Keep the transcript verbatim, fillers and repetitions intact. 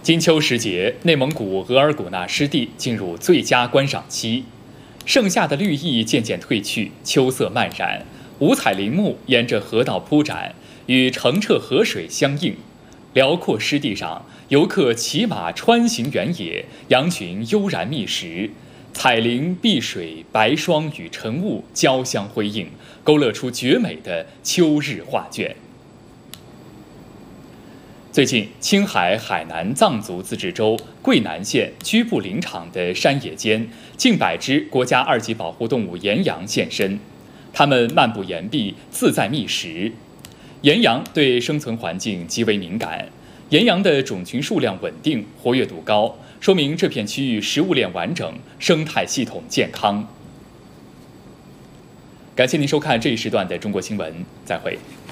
金秋时节，内蒙古额尔古纳湿地进入最佳观赏期，盛夏的绿意渐渐褪去，秋色漫染，五彩林木沿着河道铺展，与澄澈河水相映。辽阔湿地上，游客骑马穿行原野，羊群悠然觅食，彩林、碧水、白霜与晨雾交相辉映，勾勒出绝美的秋日画卷。最近，青海海南藏族自治州桂南县居布林场的山野间，近百只国家二级保护动物岩羊现身。它们漫步岩壁，自在觅食。岩羊对生存环境极为敏感，岩羊的种群数量稳定，活跃度高，说明这片区域食物链完整，生态系统健康。感谢您收看这一时段的中国新闻，再会。